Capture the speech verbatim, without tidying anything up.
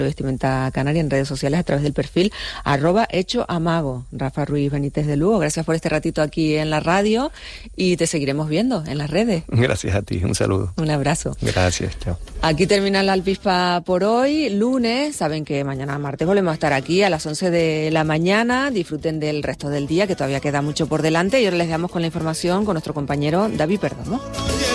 Vestimenta Canaria en redes sociales a través del perfil arroba hecho amago. Rafa Ruiz Benítez de Lugo, gracias por este ratito aquí en la radio y te seguiremos viendo en las redes. Gracias a ti, un saludo. Un abrazo. Gracias, chao. Aquí termina la Alpispa por hoy, lunes. Saben que mañana martes volvemos a estar aquí a las once de la mañana. Disfruten del resto del día, que todavía queda mucho por delante. Y ahora les damos con la información con nuestro compañero David Perdomo.